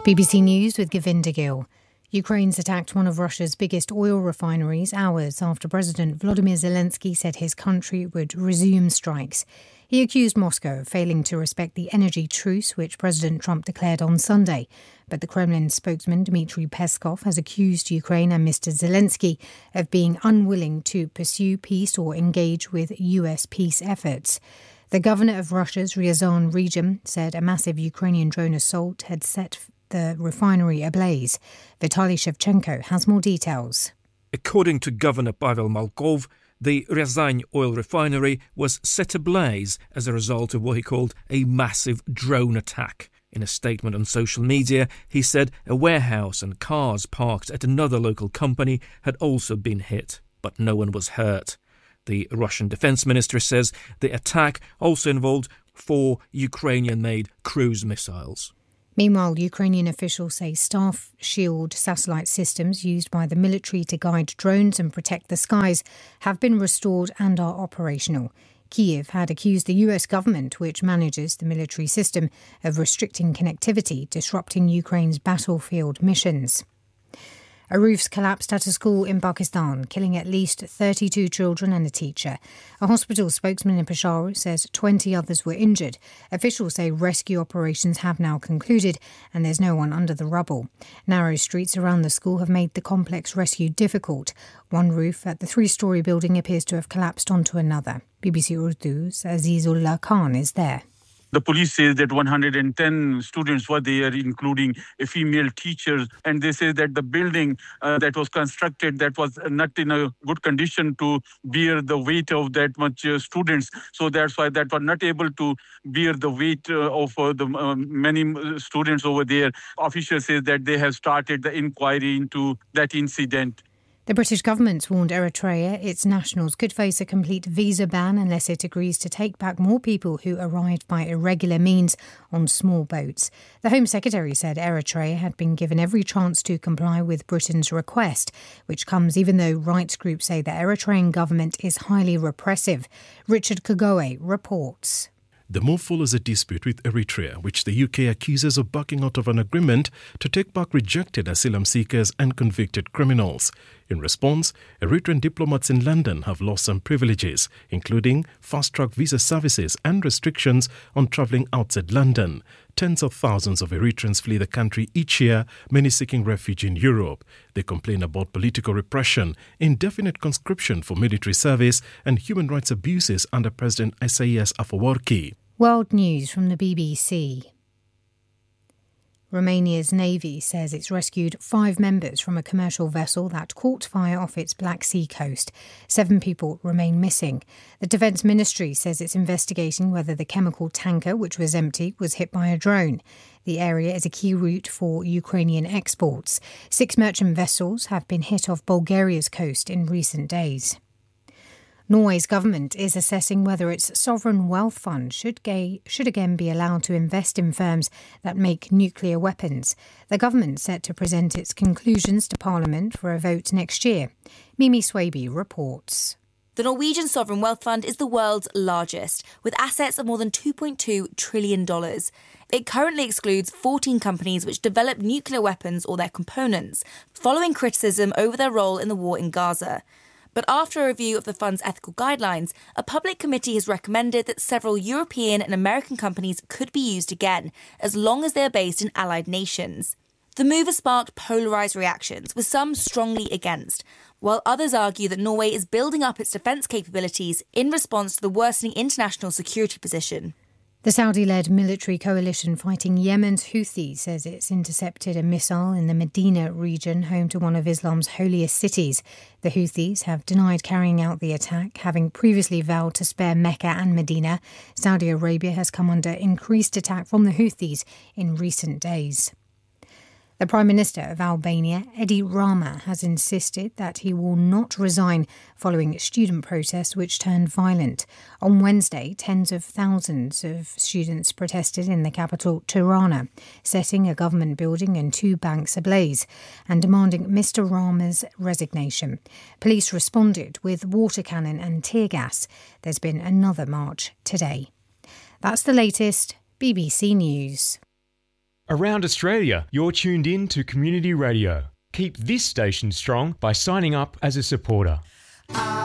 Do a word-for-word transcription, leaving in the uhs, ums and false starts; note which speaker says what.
Speaker 1: B B C News with Govinda Gill. Ukraine's attacked one of Russia's biggest oil refineries hours after President Volodymyr Zelensky said his country would resume strikes. He accused Moscow of failing to respect the energy truce which President Trump declared on Sunday. But the Kremlin spokesman Dmitry Peskov has accused Ukraine and Mister Zelensky of being unwilling to pursue peace or engage with U S peace efforts. The governor of Russia's Ryazan region said a massive Ukrainian drone assault had set the refinery ablaze. Vitaly Shevchenko has more details.
Speaker 2: According to Governor Pavel Malkov, the Ryazan oil refinery was set ablaze as a result of what he called a massive drone attack. In a statement on social media, he said a warehouse and cars parked at another local company had also been hit, but no one was hurt. The Russian defense minister says the attack also involved four Ukrainian-made cruise missiles.
Speaker 1: Meanwhile, Ukrainian officials say Staff Shield satellite systems used by the military to guide drones and protect the skies have been restored and are operational. Kyiv had accused the U S government, which manages the military system, of restricting connectivity, disrupting Ukraine's battlefield missions. A roof's collapsed at a school in Pakistan, killing at least thirty-two children and a teacher. A hospital spokesman in Peshawar says twenty others were injured. Officials say rescue operations have now concluded and there's no one under the rubble. Narrow streets around the school have made the complex rescue difficult. One roof at the three-storey building appears to have collapsed onto another. B B C Urdu's Azizullah Khan is there.
Speaker 3: The police says that one hundred ten students were there, including a female teacher, and they say that the building uh, that was constructed that was not in a good condition to bear the weight of that much uh, students. So that's why that were not able to bear the weight uh, of uh, the uh, many students over there. Officials say that they have started the inquiry into that incident.
Speaker 1: The British government's warned Eritrea its nationals could face a complete visa ban unless it agrees to take back more people who arrived by irregular means on small boats. The Home Secretary said Eritrea had been given every chance to comply with Britain's request, which comes even though rights groups say the Eritrean government is highly repressive. Richard Kagoe reports.
Speaker 4: The move follows a dispute with Eritrea, which the U K accuses of backing out of an agreement to take back rejected asylum seekers and convicted criminals. In response, Eritrean diplomats in London have lost some privileges, including fast-track visa services and restrictions on travelling outside London. Tens of thousands of Eritreans flee the country each year, many seeking refuge in Europe. They complain about political repression, indefinite conscription for military service, and human rights abuses under President Isaias Afwerki.
Speaker 1: World News from the B B C. Romania's Navy says it's rescued five members from a commercial vessel that caught fire off its Black Sea coast. Seven people remain missing. The Defence Ministry says it's investigating whether the chemical tanker, which was empty, was hit by a drone. The area is a key route for Ukrainian exports. Six merchant vessels have been hit off Bulgaria's coast in recent days. Norway's government is assessing whether its sovereign wealth fund should, ga- should again be allowed to invest in firms that make nuclear weapons. The government set to present its conclusions to Parliament for a vote next year. Mimi Swaby reports.
Speaker 5: The Norwegian Sovereign Wealth Fund is the world's largest, with assets of more than two point two trillion dollars. It currently excludes fourteen companies which develop nuclear weapons or their components, following criticism over their role in the war in Gaza. But after a review of the fund's ethical guidelines, a public committee has recommended that several European and American companies could be used again, as long as they are based in allied nations. The move has sparked polarised reactions, with some strongly against, while others argue that Norway is building up its defence capabilities in response to the worsening international security position.
Speaker 1: The Saudi-led military coalition fighting Yemen's Houthis says it's intercepted a missile in the Medina region, home to one of Islam's holiest cities. The Houthis have denied carrying out the attack, having previously vowed to spare Mecca and Medina. Saudi Arabia has come under increased attack from the Houthis in recent days. The Prime Minister of Albania, Edi Rama, has insisted that he will not resign following student protests which turned violent. On Wednesday, tens of thousands of students protested in the capital, Tirana, setting a government building and two banks ablaze and demanding Mister Rama's resignation. Police responded with water cannon and tear gas. There's been another march today. That's the latest. B B C News.
Speaker 6: Around Australia, you're tuned in to Community Radio. Keep this station strong by signing up as a supporter.